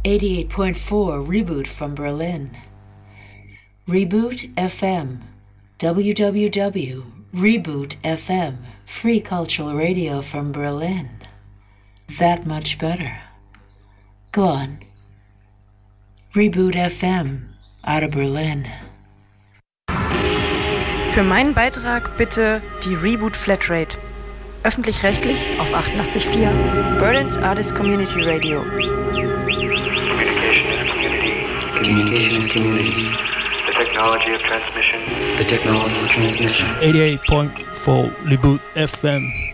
88.4 Reboot from Berlin. Reboot FM. www.reboot FM. Free cultural radio from Berlin. That much better. Go on. Reboot FM out of Berlin. Für meinen Beitrag bitte die Reboot Flatrate. Öffentlich-rechtlich auf 88.4 Berlin's Artist Community Radio. Communication is community. The technology of transmission. The technology of transmission. 88.4 Reboot FM.